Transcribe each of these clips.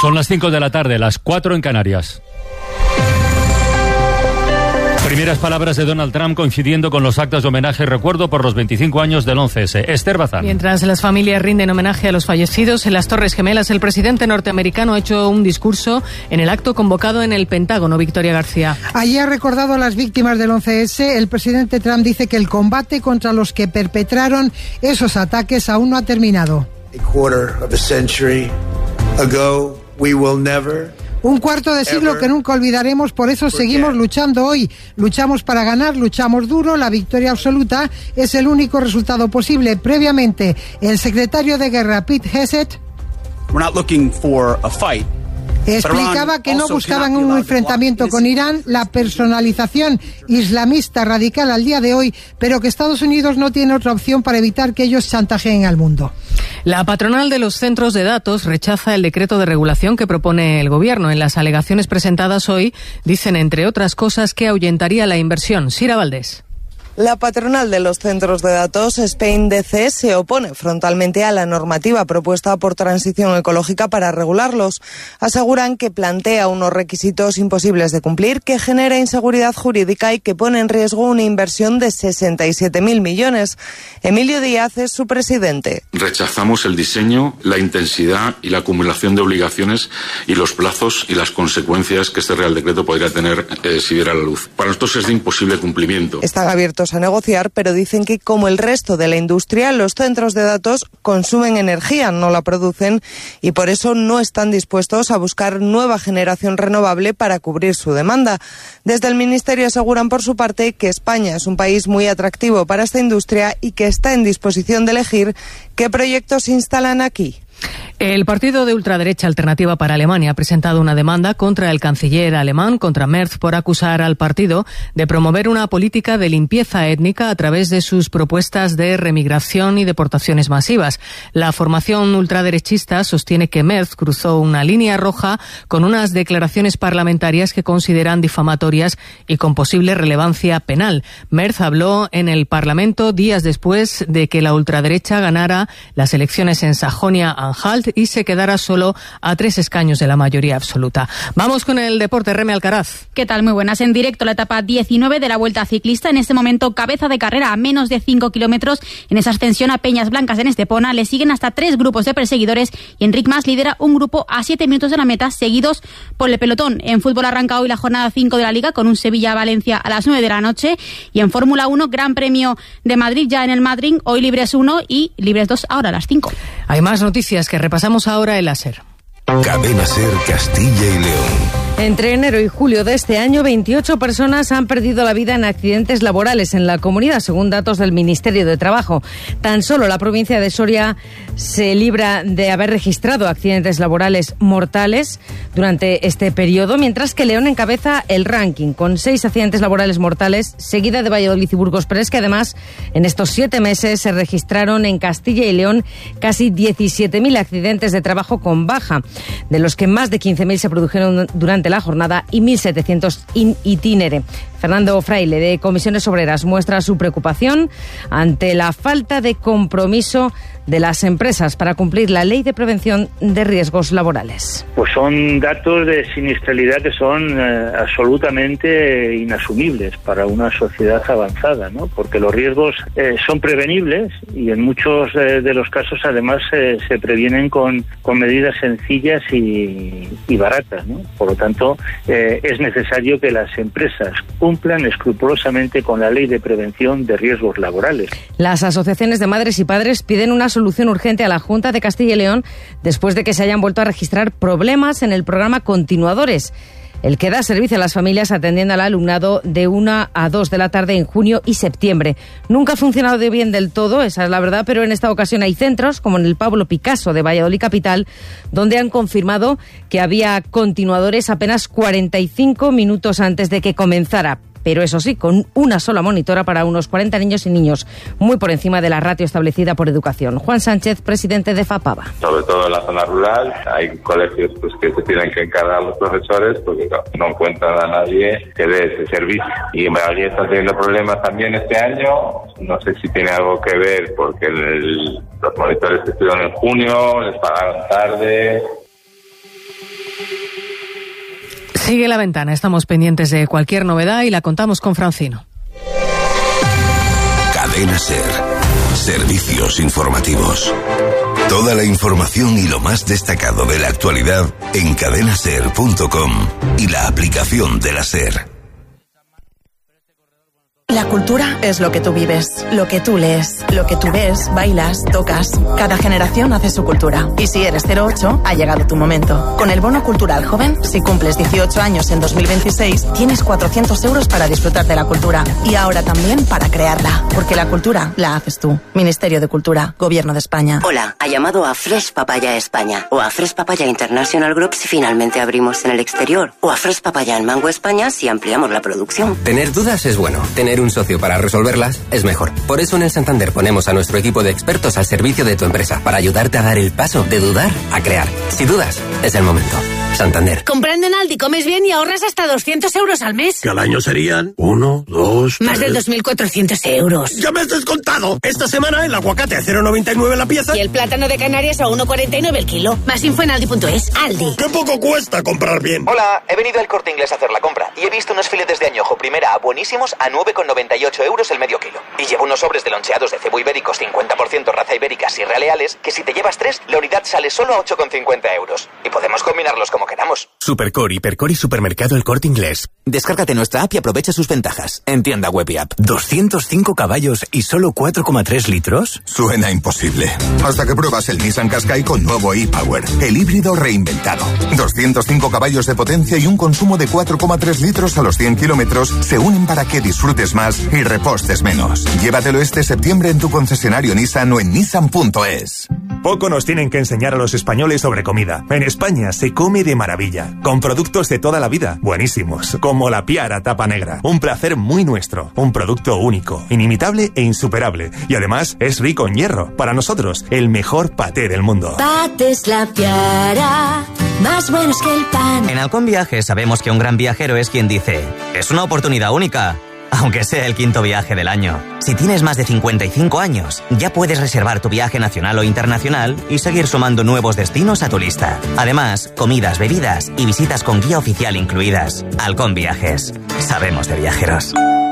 Son las 5 de la tarde, las 4 en Canarias. Primeras palabras de Donald Trump coincidiendo con los actos de homenaje y recuerdo por los 25 años del 11S. Esther Bazán. Mientras las familias rinden homenaje a los fallecidos en las Torres Gemelas, el presidente norteamericano ha hecho un discurso en el acto convocado en el Pentágono. Victoria García. Allí ha recordado a las víctimas del 11S. El presidente Trump dice que el combate contra los que perpetraron esos ataques aún no ha terminado. Un cuarto de siglo que nunca olvidaremos, por eso seguimos luchando hoy. Luchamos para ganar, luchamos duro, la victoria absoluta es el único resultado posible. Previamente, el secretario de Guerra, Pete Hegseth, explicaba que no buscaban un enfrentamiento con Irán, la personalización islamista radical al día de hoy, pero que Estados Unidos no tiene otra opción para evitar que ellos chantajeen al mundo. La patronal de los centros de datos rechaza el decreto de regulación que propone el Gobierno. En las alegaciones presentadas hoy dicen, entre otras cosas, que ahuyentaría la inversión. Sira Valdés. La patronal de los centros de datos, Spain DC, se opone frontalmente a la normativa propuesta por Transición Ecológica para regularlos. Aseguran que plantea unos requisitos imposibles de cumplir, que genera inseguridad jurídica y que pone en riesgo una inversión de 67.000 millones. Emilio Díaz es su presidente. Rechazamos el diseño, la intensidad y la acumulación de obligaciones y los plazos y las consecuencias que este Real Decreto podría tener si viera la luz. Para nosotros es de imposible cumplimiento. Están abiertos a negociar, pero dicen que, como el resto de la industria, los centros de datos consumen energía, no la producen, y por eso no están dispuestos a buscar nueva generación renovable para cubrir su demanda. Desde el Ministerio aseguran, por su parte, que España es un país muy atractivo para esta industria y que está en disposición de elegir qué proyectos se instalan aquí. El partido de ultraderecha Alternativa para Alemania ha presentado una demanda contra el canciller alemán, contra Merz, por acusar al partido de promover una política de limpieza étnica a través de sus propuestas de remigración y deportaciones masivas. La formación ultraderechista sostiene que Merz cruzó una línea roja con unas declaraciones parlamentarias que consideran difamatorias y con posible relevancia penal. Merz habló en el Parlamento días después de que la ultraderecha ganara las elecciones en Sajonia-Anhalt y se quedara solo a 3 escaños de la mayoría absoluta. Vamos con el deporte. Reme Alcaraz. ¿Qué tal? Muy buenas. En directo la etapa 19 de la Vuelta Ciclista. En este momento cabeza de carrera a menos de 5 kilómetros. En esa ascensión a Peñas Blancas en Estepona le siguen hasta 3 grupos de perseguidores y Enric Mas lidera un grupo a 7 minutos de la meta, seguidos por el pelotón. En fútbol arranca hoy la jornada 5 de la Liga con un Sevilla-Valencia a las 9 de la noche y en Fórmula 1 Gran Premio de Madrid ya en el Madrid. Hoy Libres 1 y Libres 2 ahora a las 5. Hay más noticias que repasamos ahora en la SER. Cadena SER Castilla y León. Entre enero y julio de este año, 28 personas han perdido la vida en accidentes laborales en la comunidad, según datos del Ministerio de Trabajo. Tan solo la provincia de Soria se libra de haber registrado accidentes laborales mortales durante este periodo, mientras que León encabeza el ranking con 6 accidentes laborales mortales, seguida de Valladolid y Burgos. Pero es que además, en estos 7 meses se registraron en Castilla y León casi 17.000 accidentes de trabajo con baja, de los que más de 15.000 se produjeron durante la jornada y 1.700 in itinere. Fernando Fraile, de Comisiones Obreras, muestra su preocupación ante la falta de compromiso de las empresas para cumplir la ley de prevención de riesgos laborales. Pues son datos de siniestralidad que son absolutamente inasumibles para una sociedad avanzada, ¿no? Porque los riesgos son prevenibles y en muchos de los casos además se previenen con medidas sencillas y baratas, ¿no? Por lo tanto, es necesario que las empresas cumplan escrupulosamente con la ley de prevención de riesgos laborales. Las asociaciones de madres y padres piden una solución urgente a la Junta de Castilla y León después de que se hayan vuelto a registrar problemas en el programa Continuadores, el que da servicio a las familias atendiendo al alumnado de 1 a 2 de la tarde en junio y septiembre. Nunca ha funcionado de bien del todo, esa es la verdad, pero en esta ocasión hay centros, como en el Pablo Picasso de Valladolid Capital, donde han confirmado que había continuadores apenas 45 minutos antes de que comenzara. Pero eso sí, con una sola monitora para unos 40 niños y niños, muy por encima de la ratio establecida por Educación. Juan Sánchez, presidente de FAPAVA. Sobre todo en la zona rural, hay colegios pues que se tienen que encargar los profesores porque no encuentran a nadie que dé ese servicio. Y en Valladolid está teniendo problemas también este año, no sé si tiene algo que ver porque los monitores que estuvieron en junio les pagaron tarde. Sigue La Ventana, estamos pendientes de cualquier novedad y la contamos con Francino. Cadena SER. Servicios informativos. Toda la información y lo más destacado de la actualidad en cadenaser.com y la aplicación de la SER. La cultura es lo que tú vives, lo que tú lees, lo que tú ves, bailas, tocas. Cada generación hace su cultura. Y si eres 08, ha llegado tu momento. Con el bono cultural joven, si cumples 18 años en 2026, tienes 400 euros para disfrutar de la cultura. Y ahora también para crearla. Porque la cultura la haces tú. Ministerio de Cultura, Gobierno de España. Hola, ha llamado a Fresh Papaya España. O a Fresh Papaya International Group si finalmente abrimos en el exterior. O a Fresh Papaya en Mango España si ampliamos la producción. Tener dudas es bueno. Tener un socio para resolverlas es mejor. Por eso en el Santander ponemos a nuestro equipo de expertos al servicio de tu empresa para ayudarte a dar el paso de dudar a crear. Si dudas, es el momento. Santander. Comprando en Aldi comes bien y ahorras hasta 200 euros al mes. Que al año serían 1, 2, 3... Más de 2.400 euros. ¡Ya me has descontado! Esta semana el aguacate a 0,99 la pieza. Y el plátano de Canarias a 1,49 el kilo. Más info en Aldi.es. Aldi. ¡Qué poco cuesta comprar bien! Hola, he venido al Corte Inglés a hacer la compra y he visto unos filetes de añojo primera A buenísimos a 9,98 euros el medio kilo. Y llevo unos sobres de loncheados de cebo ibéricos 50% raza ibérica Sierra Leales que si te llevas 3, la unidad sale solo a 8,50 euros. Y podemos combinarlos como queramos. Supercor, Hipercor y Supermercado El Corte Inglés. Descárgate nuestra app y aprovecha sus ventajas. En tienda web y app. 205 caballos y solo 4,3 litros. Suena imposible. Hasta que pruebas el Nissan Qashqai con nuevo e-Power. El híbrido reinventado. 205 caballos de potencia y un consumo de 4,3 litros a los 100 kilómetros se unen para que disfrutes más y repostes menos. Llévatelo este septiembre en tu concesionario Nissan o en nissan.es. Poco nos tienen que enseñar a los españoles sobre comida. En España se come de maravilla, con productos de toda la vida, buenísimos, como la Piara tapa negra. Un placer muy nuestro, un producto único, inimitable e insuperable. Y además es rico en hierro. Para nosotros, el mejor paté del mundo. Patés La Piara, más buenos que el pan. En Halcón Viajes sabemos que un gran viajero es quien dice, es una oportunidad única. Aunque sea el 5º viaje del año. Si tienes más de 55 años, ya puedes reservar tu viaje nacional o internacional y seguir sumando nuevos destinos a tu lista. Además, comidas, bebidas y visitas con guía oficial incluidas. Halcón Viajes. Sabemos de viajeros.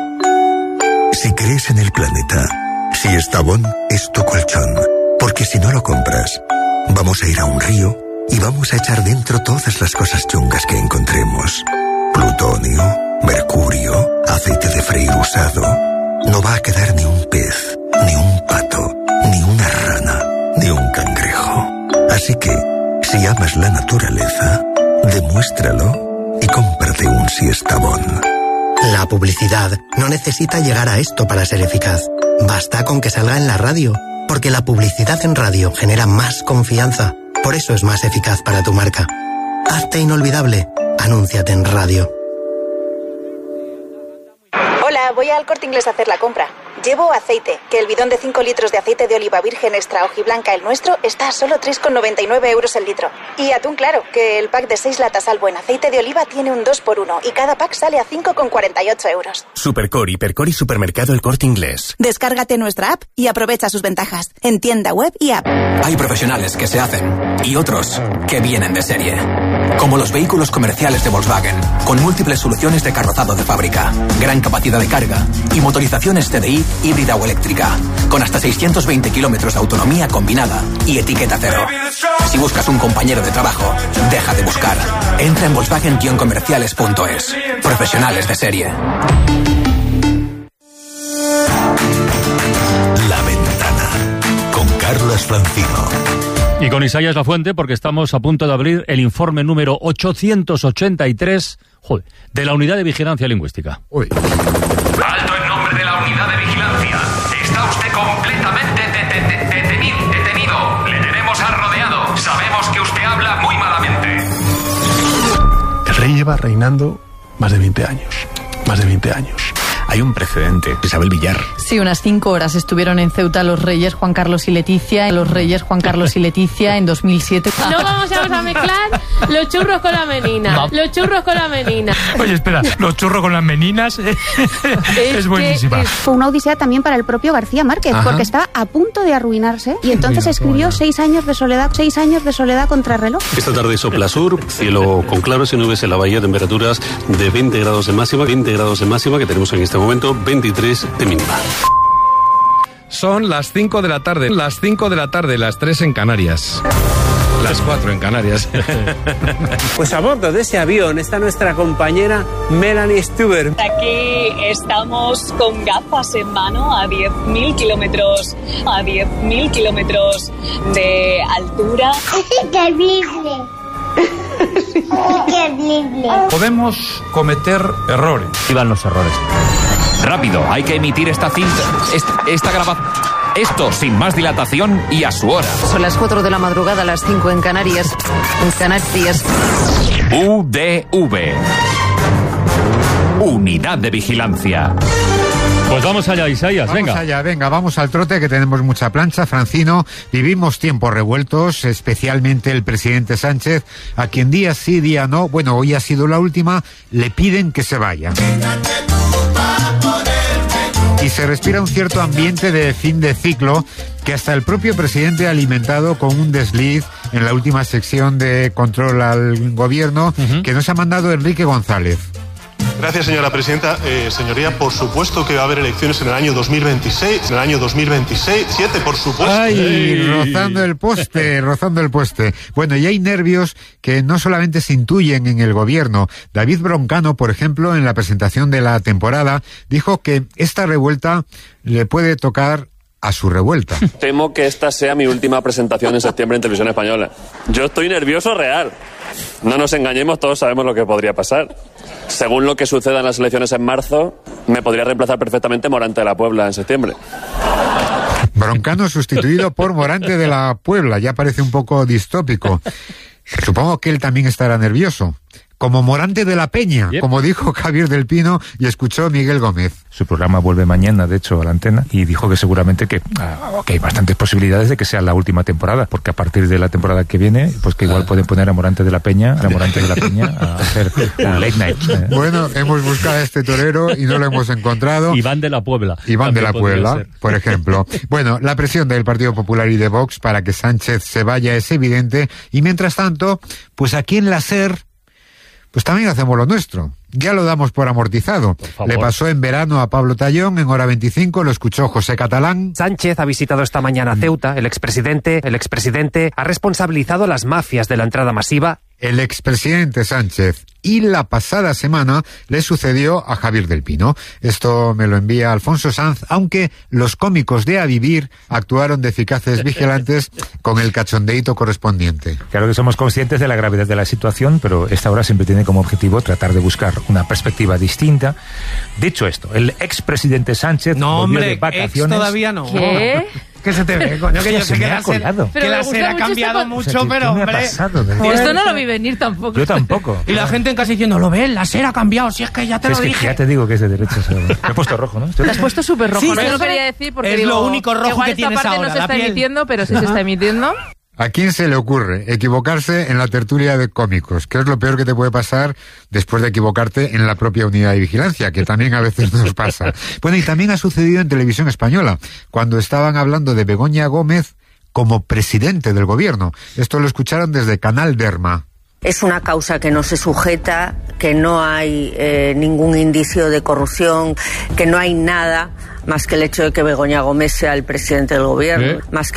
Si crees en el planeta, Siestabón es tu colchón. Porque si no lo compras, vamos a ir a un río y vamos a echar dentro todas las cosas chungas que encontremos. Plutonio, mercurio, aceite de freír usado. No va a quedar ni un pez, ni un pato, ni una rana, ni un cangrejo. Así que, si amas la naturaleza, demuéstralo y cómprate un Siestabón. La publicidad no necesita llegar a esto para ser eficaz. Basta con que salga en la radio, porque la publicidad en radio genera más confianza. Por eso es más eficaz para tu marca. Hazte inolvidable. Anúnciate en radio. Hola, voy al Corte Inglés a hacer la compra. Llevo aceite, que el bidón de 5 litros de aceite de oliva virgen extra hojiblanca, el nuestro, está a solo 3,99 euros el litro. Y atún claro, que el pack de 6 latas Albo en aceite de oliva tiene un 2x1 y cada pack sale a 5,48 euros. Supercor, Hipercor y Supermercado El Corte Inglés. Descárgate nuestra app y aprovecha sus ventajas en tienda web y app. Hay profesionales que se hacen y otros que vienen de serie. Como los vehículos comerciales de Volkswagen, con múltiples soluciones de carrozado de fábrica, gran capacidad de carga y motorizaciones TDI híbrida o eléctrica, con hasta 620 kilómetros de autonomía combinada y etiqueta cero. Si buscas un compañero de trabajo, deja de buscar. Entra en Volkswagen-comerciales.es. Profesionales de serie. La Ventana, con Carlos Francino. Y con Isaías Lafuente, porque estamos a punto de abrir el informe número 883 de la Unidad de Vigilancia Lingüística. Alto en nombre de la Unidad de Vigilancia. Está usted completamente detenido. Le tenemos rodeado. Sabemos que usted habla muy malamente. El rey lleva reinando más de 20 años. Más de 20 años. hay un precedente. Isabel Villar. Sí, unas 5 horas estuvieron en Ceuta los reyes Juan Carlos y Leticia, en 2007. No vamos a mezclar los churros con la menina. No. Los churros con la menina. Oye, espera, los churros con las meninas es buenísima. Fue una odisea también para el propio García Márquez, porque estaba a punto de arruinarse y entonces escribió 6 años de soledad contra reloj. Esta tarde sopla sur, cielo con claros y nubes en la bahía, temperaturas de 20 grados de máxima que tenemos en este momento, 23 de mínima. Son las 5 de la tarde, las 3 en Canarias. Las 4 en Canarias. Pues a bordo de ese avión está nuestra compañera Melanie Stuber. Aquí estamos con gafas en mano a 10.000 kilómetros de altura. Increíble. Podemos cometer errores. Y van los errores. Rápido, hay que emitir esta cinta, esta grabación. Esto sin más dilatación y a su hora. Son las 4 de la madrugada, las 5 en Canarias. UDV. Unidad de Vigilancia. Pues vamos allá, Isaías, vamos al trote, que tenemos mucha plancha. Francino, vivimos tiempos revueltos, especialmente el presidente Sánchez, a quien día sí, día no, bueno, hoy ha sido la última, le piden que se vaya. Y se respira un cierto ambiente de fin de ciclo que hasta el propio presidente ha alimentado con un desliz en la última sección de control al gobierno que nos ha mandado Enrique González. Gracias, señora presidenta. Señoría, por supuesto que va a haber elecciones en el año 2026. 7, por supuesto. ¡Ay! Rozando el poste. Bueno, y hay nervios que no solamente se intuyen en el gobierno. David Broncano, por ejemplo, en la presentación de la temporada, dijo que esta revuelta le puede tocar a su revuelta. Temo que esta sea mi última presentación en septiembre en Televisión Española. Yo estoy nervioso real. No nos engañemos, todos sabemos lo que podría pasar. Según lo que suceda en las elecciones en marzo, me podría reemplazar perfectamente Morante de la Puebla en septiembre. Broncano sustituido por Morante de la Puebla, ya parece un poco distópico. Supongo que él también estará nervioso. Como Morante de la Peña, como dijo Javier del Pino y escuchó Miguel Gómez. Su programa vuelve mañana, de hecho, a la antena, y dijo que seguramente que hay bastantes posibilidades de que sea la última temporada, porque a partir de la temporada que viene, pues que igual pueden poner a Morante de la Peña a hacer un late night. Bueno, hemos buscado a este torero y no lo hemos encontrado. Iván de la Puebla, por ejemplo. Bueno, la presión del Partido Popular y de Vox para que Sánchez se vaya es evidente, y mientras tanto, pues aquí en la SER, pues también hacemos lo nuestro. Ya lo damos por amortizado. Le pasó en verano a Pablo Tallón, en Hora 25, lo escuchó José Catalán. Sánchez ha visitado esta mañana Ceuta. El expresidente ha responsabilizado a las mafias de la entrada masiva. El expresidente Sánchez. Y la pasada semana le sucedió a Javier del Pino. Esto me lo envía Alfonso Sanz, aunque los cómicos de A Vivir actuaron de eficaces vigilantes con el cachondeíto correspondiente. Claro que somos conscientes de la gravedad de la situación, pero esta hora siempre tiene como objetivo tratar de buscar una perspectiva distinta. Dicho esto, el expresidente Sánchez volvió de vacaciones. Todavía no. ¿Qué? ¿Qué se te ve, coño? Que yo sé que la SER ha cambiado mucho, pero hombre... Esto no lo vi venir tampoco. Yo tampoco. Y la gente en casa diciendo, lo ves, la SER ha cambiado, si es que ya te lo dije. Ya te digo que es de derechas. Me he puesto rojo, ¿no? Te has puesto súper rojo. Sí, no lo quería decir porque es lo único rojo que tienes ahora, igual esta parte no se está emitiendo, pero sí se está emitiendo. ¿A quién se le ocurre equivocarse en la tertulia de cómicos? ¿Qué es lo peor que te puede pasar después de equivocarte en la propia unidad de vigilancia? Que también a veces nos pasa. Bueno, y también ha sucedido en Televisión Española, cuando estaban hablando de Begoña Gómez como presidente del gobierno. Esto lo escucharon desde Canal Derma. Es una causa que no se sujeta, que no hay ningún indicio de corrupción, que no hay nada más que el hecho de que Begoña Gómez sea el presidente del gobierno.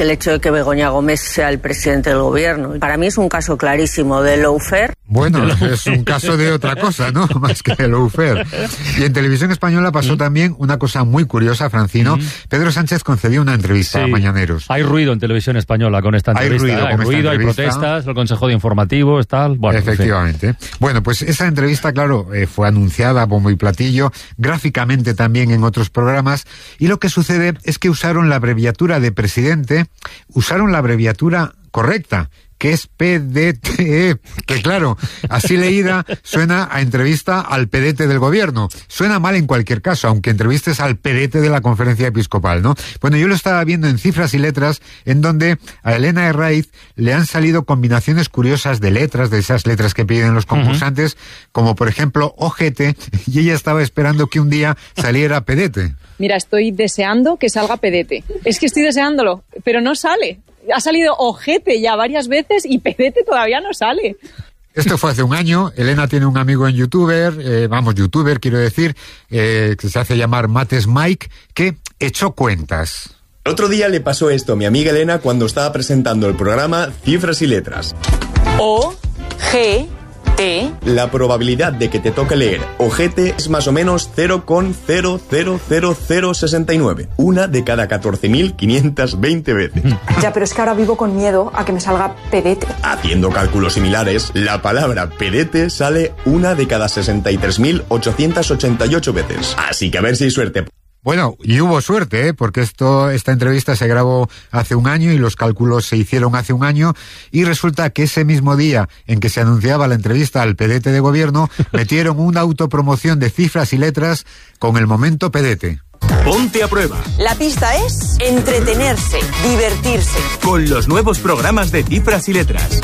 Para mí es un caso clarísimo de lawfare. Bueno, es un caso de otra cosa, ¿no? Más que de lawfare. Y en Televisión Española pasó también una cosa muy curiosa, Francino. Pedro Sánchez concedió una entrevista a Mañaneros. Hay ruido en Televisión Española con esta entrevista. Hay ruido, hay protestas, el Consejo de Informativos, tal. Bueno, efectivamente. En fin. Bueno, pues esa entrevista, claro, fue anunciada a bombo y platillo, gráficamente también en otros programas, y lo que sucede es que usaron la abreviatura de presidente, usaron la abreviatura correcta, que es PDTE, que claro, así leída suena a entrevista al pedete del gobierno. Suena mal en cualquier caso, aunque entrevistes al pedete de la Conferencia Episcopal, ¿no? Bueno, yo lo estaba viendo en Cifras y Letras, en donde a Elena Herraiz le han salido combinaciones curiosas de letras, de esas letras que piden los concursantes, como por ejemplo ojete, y ella estaba esperando que un día saliera pedete. Mira, estoy deseando que salga pedete. Es que estoy deseándolo, pero no sale. Ha salido ojete ya varias veces y pedete todavía no sale. Esto fue hace un año. Elena tiene un amigo en youtuber, quiero decir, que se hace llamar Mates Mike, que echó cuentas. El otro día le pasó esto a mi amiga Elena cuando estaba presentando el programa Cifras y Letras. O-G-T. La probabilidad de que te toque leer ojete es más o menos 0,00069. Una de cada 14.520 veces. Ya, pero es que ahora vivo con miedo a que me salga pedete. Haciendo cálculos similares, la palabra pedete sale una de cada 63.888 veces. Así que a ver si hay suerte. Bueno, y hubo suerte, porque esta entrevista se grabó hace un año y los cálculos se hicieron hace un año, y resulta que ese mismo día en que se anunciaba la entrevista al pedete de gobierno, metieron una autopromoción de Cifras y Letras con el momento pedete. Ponte a prueba. La pista es entretenerse, divertirse. Con los nuevos programas de Cifras y Letras.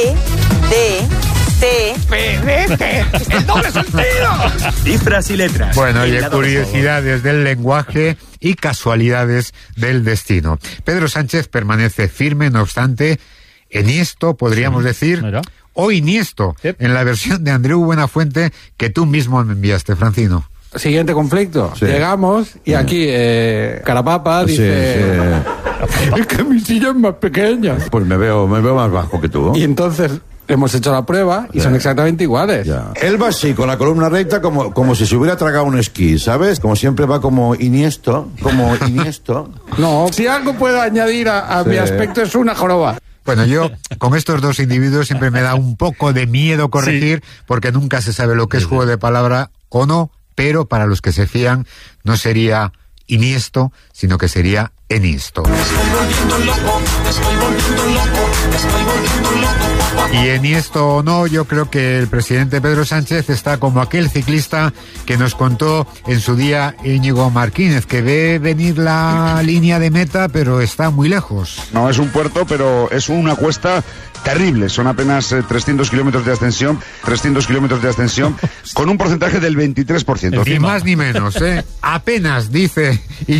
¡Pedete! ¡El doble sentido! Cifras y Letras. Bueno, y curiosidades del lenguaje y casualidades del destino. Pedro Sánchez permanece firme, no obstante, enhiesto, podríamos decir, o iniesto, en la versión de Andreu Buenafuente que tú mismo me enviaste, Francino. Siguiente conflicto. Sí. Llegamos y aquí Carapapa dice... Es que mi silla es más pequeña. Pues me veo más bajo que tú. Y entonces hemos hecho la prueba y son exactamente iguales. Ya. Él va así, con la columna recta, como si se hubiera tragado un esquí, ¿sabes? Como siempre va como iniesto. No, si algo puedo añadir a mi aspecto es una joroba. Bueno, yo con estos dos individuos siempre me da un poco de miedo corregir, porque nunca se sabe lo que es juego de palabra o no, pero para los que se fían no sería iniesto, sino que sería enhiesto. Y enhiesto o no, yo creo que el presidente Pedro Sánchez está como aquel ciclista que nos contó en su día Íñigo Martínez, que ve venir la línea de meta, pero está muy lejos. No es un puerto, pero es una cuesta terrible. Son apenas 300 kilómetros de ascensión, con un porcentaje del 23%. Ni más ni menos, apenas, dijo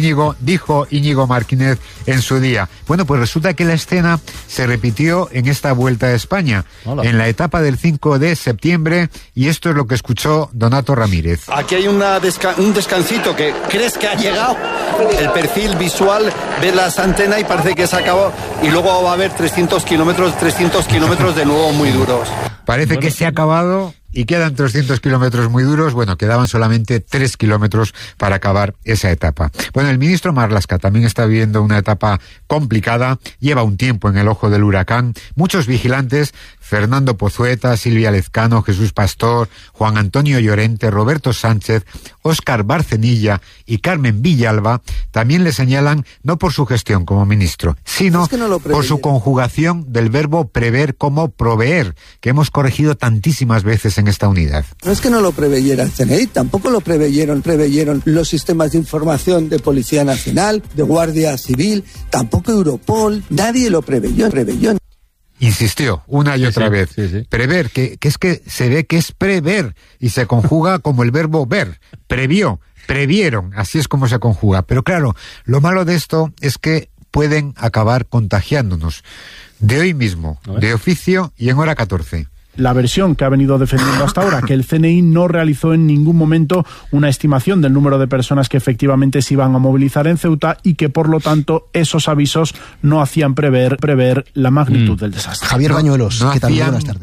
Íñigo Martínez en su día. Bueno, pues resulta que la escena se repitió en esta Vuelta a España, en la etapa del 5 de septiembre, y esto es lo que escuchó Donato Ramírez. Aquí hay un descansito que crees que ha llegado, el perfil visual, ves las antenas y parece que se ha acabado, y luego va a haber 300 kilómetros de nuevo muy duros. Parece que se ha acabado y quedan 300 kilómetros muy duros. Bueno, quedaban solamente 3 kilómetros para acabar esa etapa. Bueno, el ministro Marlaska también está viviendo una etapa complicada, lleva un tiempo en el ojo del huracán. Muchos vigilantes, Fernando Pozueta, Silvia Lezcano, Jesús Pastor, Juan Antonio Llorente, Roberto Sánchez, Óscar Barcenilla y Carmen Villalba, también le señalan no por su gestión como ministro, sino por su conjugación del verbo prever como proveer, que hemos corregido tantísimas veces en esta unidad. No es que no lo preveyera el CNI, tampoco lo preveyeron los sistemas de información de Policía Nacional, de Guardia Civil, tampoco Europol, nadie lo preveyó. Insistió una y otra vez. Prever, que es que se ve que es prever y se conjuga como el verbo ver. Previó, previeron, así es como se conjuga. Pero claro, lo malo de esto es que pueden acabar contagiándonos. De hoy mismo, de oficio y en hora 14. La versión que ha venido defendiendo hasta ahora, que el CNI no realizó en ningún momento una estimación del número de personas que efectivamente se iban a movilizar en Ceuta y que por lo tanto esos avisos no hacían prever la magnitud del desastre. Javier Bañuelos, no ¿qué tal? Buenas tardes.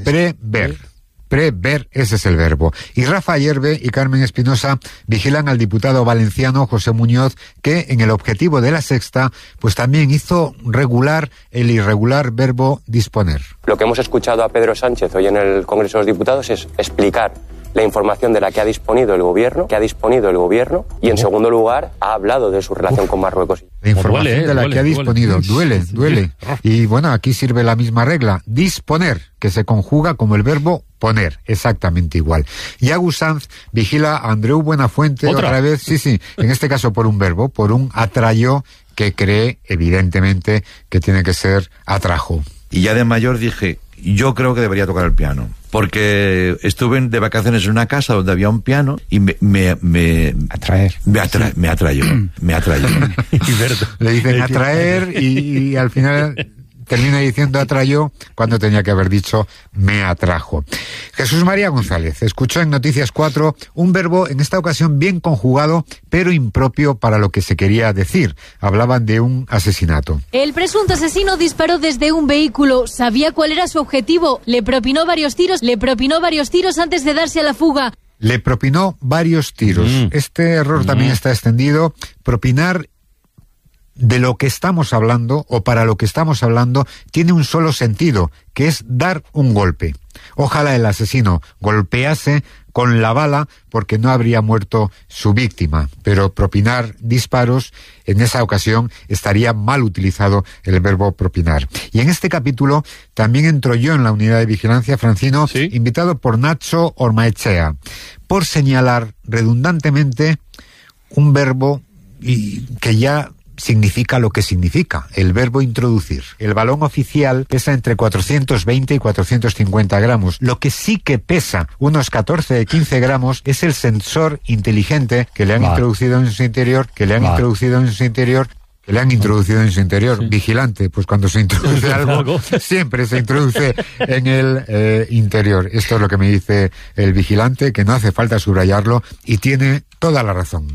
Prever, ese es el verbo. Y Rafa Yerbe y Carmen Espinosa vigilan al diputado valenciano José Muñoz, que en el objetivo de La Sexta, pues también hizo regular el irregular verbo disponer. Lo que hemos escuchado a Pedro Sánchez hoy en el Congreso de los Diputados es explicar la información de la que ha disponido el gobierno, y en segundo lugar ha hablado de su relación con Marruecos. La información de la que ha disponido. Duele. Y bueno, aquí sirve la misma regla. Disponer, que se conjuga como el verbo poner, exactamente igual. Y Agus Sanz vigila a Andreu Buenafuente otra vez, sí, en este caso por un verbo, por un atrayó, que cree, evidentemente, que tiene que ser atrajo. Y ya de mayor dije, yo creo que debería tocar el piano. Porque estuve de vacaciones en una casa donde había un piano y me atrayó. Le dicen atraer y al final termina diciendo atrayó cuando tenía que haber dicho me atrajo. Jesús María González escuchó en Noticias 4 un verbo en esta ocasión bien conjugado, pero impropio para lo que se quería decir. Hablaban de un asesinato. El presunto asesino disparó desde un vehículo. Sabía cuál era su objetivo. Le propinó varios tiros antes de darse a la fuga. Le propinó varios tiros. Este error también está extendido. Propinar de lo que estamos hablando o para lo que estamos hablando tiene un solo sentido, que es dar un golpe. Ojalá el asesino golpease con la bala porque no habría muerto su víctima, pero propinar disparos, en esa ocasión estaría mal utilizado el verbo propinar. Y en este capítulo también entro yo en la unidad de vigilancia, Francino, invitado por Nacho Ormaechea, por señalar redundantemente un verbo que ya significa lo que significa, el verbo introducir. El balón oficial pesa entre 420 y 450 gramos. Lo que sí que pesa unos 14 o 15 gramos es el sensor inteligente que le han introducido en su interior, vigilante, pues cuando se introduce algo, siempre se introduce en el interior. Esto es lo que me dice el vigilante, que no hace falta subrayarlo, y tiene toda la razón.